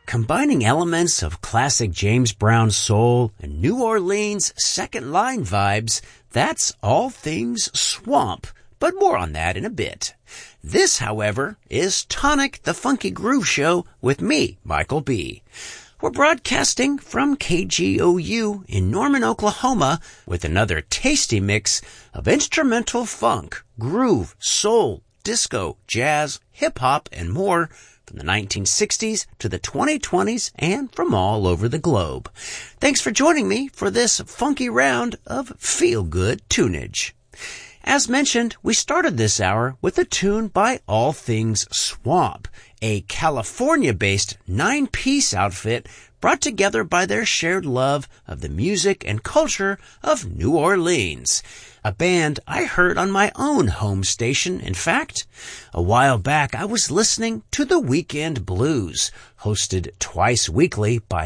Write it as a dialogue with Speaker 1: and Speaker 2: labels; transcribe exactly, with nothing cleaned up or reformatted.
Speaker 1: Combining elements of classic James Brown soul and New Orleans second line vibes, that's All Things Swamp, but more on that in a bit. This, however, is Tonic the Funky Groove Show with me, Michael B. We're broadcasting from K G O U in Norman, Oklahoma, with another tasty mix of instrumental funk, groove, soul, disco, jazz, hip-hop, and more from the nineteen sixties to the twenty twenties and from all over the globe. Thanks for joining me for this funky round of feel-good tunage. As mentioned, we started this hour with a tune by All Things Swamp, a California-based nine-piece outfit brought together by their shared love of the music and culture of New Orleans, a band I heard on my own home station. In fact, a while back I was listening to The Weekend Blues, hosted twice weekly by